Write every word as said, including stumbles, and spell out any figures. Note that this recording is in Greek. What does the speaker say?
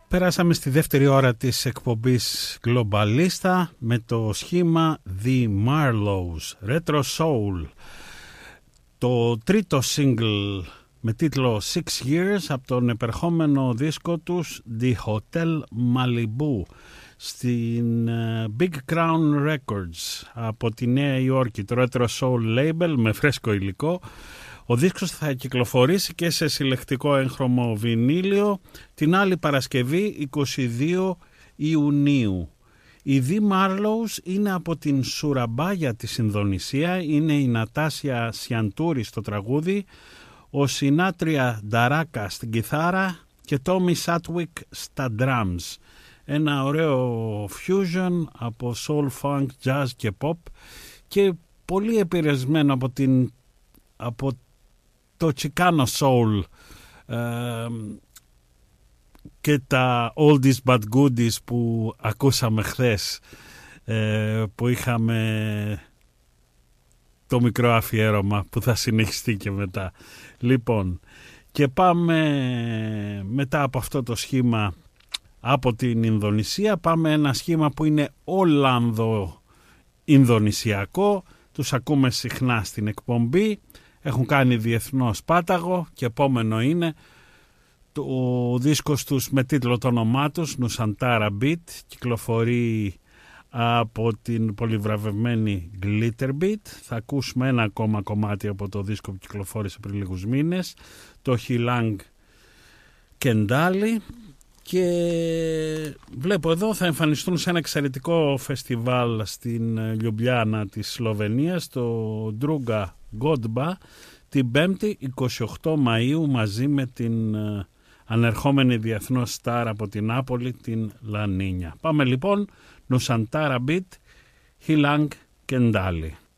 Περάσαμε στη δεύτερη ώρα της εκπομπής Globalista με το σχήμα The Marlows, Retro Soul. Το τρίτο single με τίτλο Six Years από τον επερχόμενο δίσκο τους The Hotel Malibu στην Big Crown Records από τη Νέα Υόρκη, το Retro Soul label με φρέσκο υλικό. Ο δίσκος θα κυκλοφορήσει και σε συλλεκτικό έγχρωμο βινίλιο την άλλη Παρασκευή είκοσι δύο Ιουνίου. Η The Marlows είναι από την Σουραμπάγια της Ινδονησία, είναι η Νατάσια Σιαντούρη στο τραγούδι, ο Σινάτρια Νταράκα στην κιθάρα και Τόμι Σάτουικ στα drums. Ένα ωραίο fusion από soul, funk, jazz και pop και πολύ επηρεασμένο από, την, από το Chicano soul ε, και τα oldies but goodies που ακούσαμε χθες, ε, που είχαμε το μικρό αφιέρωμα που θα συνεχιστεί και μετά. Λοιπόν, και πάμε μετά από αυτό το σχήμα από την Ινδονησία, πάμε ένα σχήμα που είναι Ολλανδο-Ινδονησιακό. Τους ακούμε συχνά στην εκπομπή, έχουν κάνει διεθνώς πάταγο και επόμενο είναι το δίσκος τους με τίτλο το όνομά τους, Nusantara Beat, κυκλοφορεί από την πολυβραβευμένη Glitter Beat. Θα ακούσουμε ένα ακόμα κομμάτι από το δίσκο που κυκλοφόρησε πριν λίγους μήνες, το Hilang Kendali, και βλέπω εδώ θα εμφανιστούν σε ένα εξαιρετικό φεστιβάλ στην Λιουμπλιάνα της Σλοβενίας, το Druga Godba, την πέμπτη εικοστή ογδόη Μαΐου μαζί με την ανερχόμενη διεθνώς στάρ από την Νάπολη, την Λανίνια. Πάμε λοιπόν, Nusantara Beat, Hilang Kendali.